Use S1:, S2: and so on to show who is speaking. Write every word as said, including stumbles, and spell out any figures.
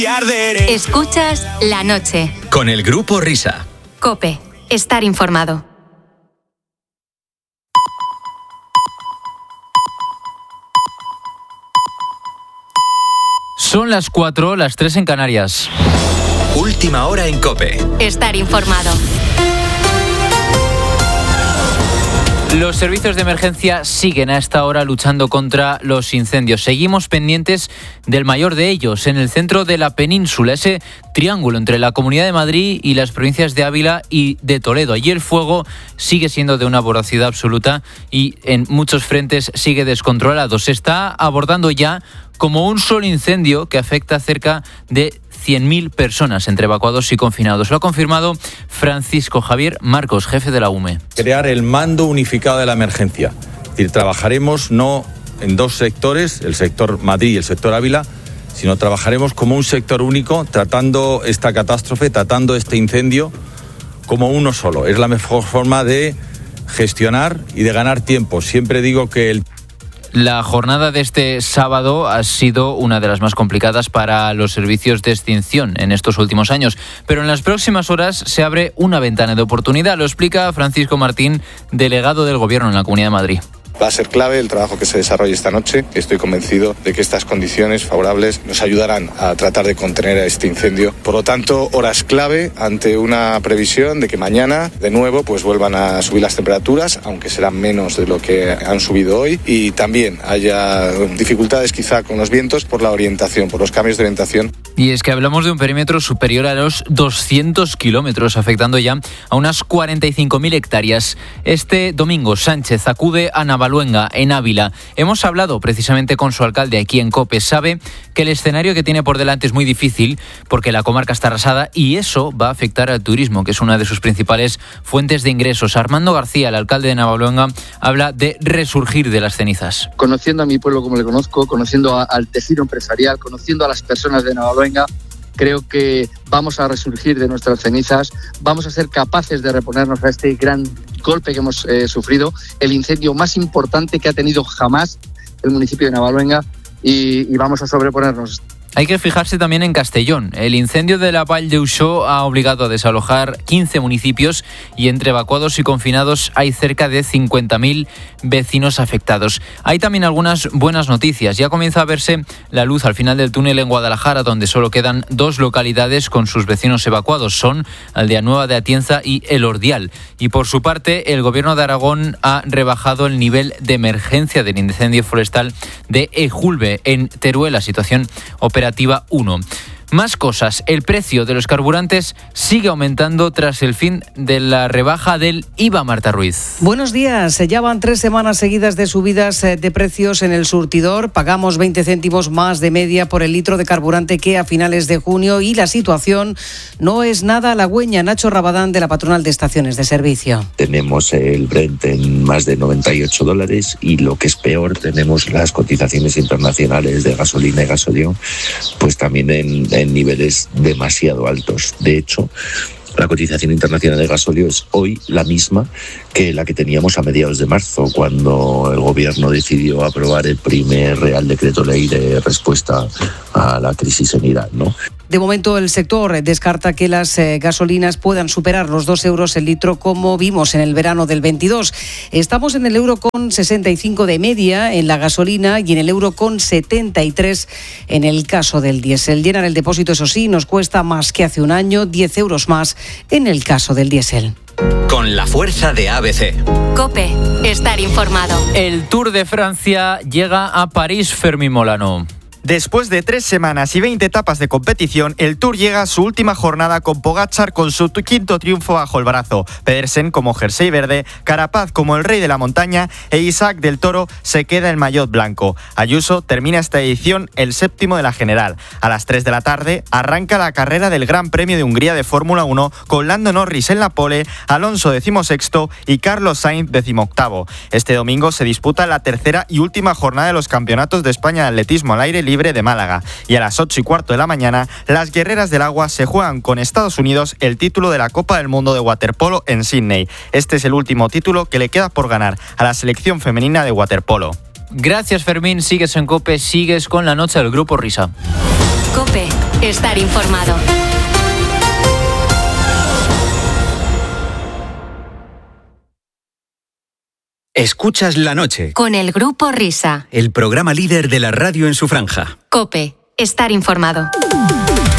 S1: Escuchas La Noche.
S2: Con el Grupo Risa.
S1: COPE. Estar informado.
S3: Son las cuatro, las tres en Canarias.
S2: Última hora en COPE.
S1: Estar informado.
S3: Los servicios de emergencia siguen a esta hora luchando contra los incendios. Seguimos pendientes del mayor de ellos, en el centro de la península, ese triángulo entre la Comunidad de Madrid y las provincias de Ávila y de Toledo. Allí el fuego sigue siendo de una voracidad absoluta y en muchos frentes sigue descontrolado. Se está abordando ya como un solo incendio que afecta a cerca de cien mil personas entre evacuados y confinados. Lo ha confirmado Francisco Javier Marcos, jefe de la U M E.
S4: Crear el mando unificado de la emergencia. Es decir, trabajaremos no en dos sectores, el sector Madrid y el sector Ávila, sino trabajaremos como un sector único, tratando esta catástrofe, tratando este incendio como uno solo. Es la mejor forma de gestionar y de ganar tiempo. Siempre digo que el
S3: La jornada de este sábado ha sido una de las más complicadas para los servicios de extinción en estos últimos años, pero en las próximas horas se abre una ventana de oportunidad. Lo explica Francisco Martín, delegado del Gobierno en la Comunidad de Madrid.
S5: Va a ser clave el trabajo que se desarrolle esta noche. Estoy convencido de que estas condiciones favorables nos ayudarán a tratar de contener a este incendio. Por lo tanto, horas clave ante una previsión de que mañana, de nuevo, pues vuelvan a subir las temperaturas, aunque serán menos de lo que han subido hoy, y también haya dificultades quizá con los vientos por la orientación, por los cambios de orientación.
S3: Y es que hablamos de un perímetro superior a los doscientos kilómetros, afectando ya a unas cuarenta y cinco mil hectáreas. Este domingo, Sánchez acude a Navaluenga, en Ávila. Hemos hablado precisamente con su alcalde aquí en COPE. Sabe que el escenario que tiene por delante es muy difícil porque la comarca está arrasada y eso va a afectar al turismo, que es una de sus principales fuentes de ingresos. Armando García, el alcalde de Navaluenga, habla de resurgir de las cenizas.
S6: Conociendo a mi pueblo como le conozco, conociendo a, al tejido empresarial, conociendo a las personas de Navaluenga, creo que vamos a resurgir de nuestras cenizas, vamos a ser capaces de reponernos a este gran golpe que hemos eh, sufrido, el incendio más importante que ha tenido jamás el municipio de Navaluenga, y, y vamos a sobreponernos.
S3: Hay que fijarse también en Castellón. El incendio de la Vall d'Uixó ha obligado a desalojar quince municipios y entre evacuados y confinados hay cerca de cincuenta mil vecinos afectados. Hay también algunas buenas noticias. Ya comienza a verse la luz al final del túnel en Guadalajara, donde solo quedan dos localidades con sus vecinos evacuados. Son Aldea Nueva de Atienza y El Ordial. Y por su parte, el Gobierno de Aragón ha rebajado el nivel de emergencia del incendio forestal de Ejulbe, en Teruel, la situación operativa Operativa uno. Más cosas. El precio de los carburantes sigue aumentando tras el fin de la rebaja del I V A. Marta Ruiz.
S7: Buenos días. Ya van tres semanas seguidas de subidas de precios en el surtidor. Pagamos veinte céntimos más de media por el litro de carburante que a finales de junio y la situación no es nada halagüeña. Nacho Rabadán, de la Patronal de Estaciones de Servicio.
S8: Tenemos el Brent en más de noventa y ocho dólares y, lo que es peor, tenemos las cotizaciones internacionales de gasolina y gasóleo pues también en en niveles demasiado altos. De hecho, la cotización internacional de gasóleo es hoy la misma que la que teníamos a mediados de marzo, cuando el gobierno decidió aprobar el primer Real Decreto Ley de respuesta a la crisis en Irán, ¿no?
S7: De momento, el sector descarta que las eh, gasolinas puedan superar los dos euros el litro, como vimos en el verano del veintidós. Estamos en el euro con sesenta y cinco de media en la gasolina y en el euro con setenta y tres en el caso del diésel. Llenar el depósito, eso sí, nos cuesta más que hace un año, diez euros más en el caso del diésel.
S2: Con la fuerza de A B C.
S1: COPE. Estar informado.
S3: El Tour de Francia llega a París, Fermín Molano.
S9: Después de tres semanas y veinte etapas de competición, el Tour llega a su última jornada con Pogačar con su quinto triunfo bajo el brazo. Pedersen como jersey verde, Carapaz como el rey de la montaña e Isaac del Toro se queda el maillot blanco. Ayuso termina esta edición el séptimo de la general. A las tres de la tarde arranca la carrera del Gran Premio de Hungría de Fórmula uno con Lando Norris en la pole, Alonso decimosexto y Carlos Sainz decimoctavo. Este domingo se disputa la tercera y última jornada de los campeonatos de España de atletismo al aire libre libre de Málaga. Y a las ocho y cuarto de la mañana, las guerreras del agua se juegan con Estados Unidos el título de la Copa del Mundo de waterpolo en Sydney. Este es el último título que le queda por ganar a la selección femenina de waterpolo.
S3: Gracias, Fermín. Sigues en COPE, sigues con la noche del Grupo Risa.
S1: COPE. Estar informado.
S2: Escuchas La Noche.
S1: Con el Grupo Risa.
S2: El programa líder de la radio en su franja.
S1: COPE. Estar informado.